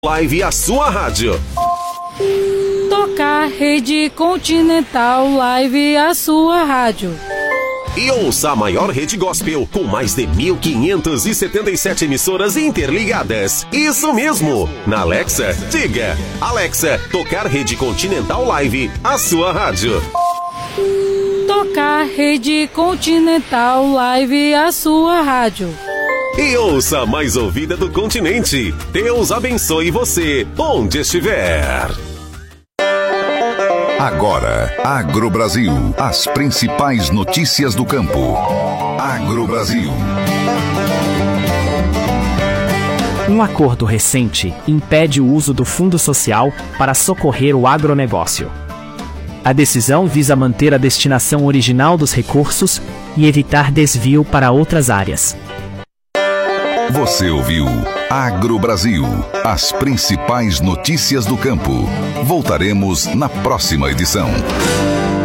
Live, a sua rádio. Tocar Rede Continental Live, a sua rádio. E ouça a maior rede gospel com mais de 1.577 emissoras interligadas. Isso mesmo! Na Alexa, diga: Alexa, tocar Rede Continental Live, a sua rádio. Tocar Rede Continental Live, a sua rádio. E ouça a mais ouvida do continente. Deus abençoe você, onde estiver. Agora, AgroBrasil, as principais notícias do campo. AgroBrasil. Um acordo recente impede o uso do Fundo Social para socorrer o agronegócio. A decisão visa manter a destinação original dos recursos e evitar desvio para outras áreas. Você ouviu AgroBrasil, as principais notícias do campo. Voltaremos na próxima edição.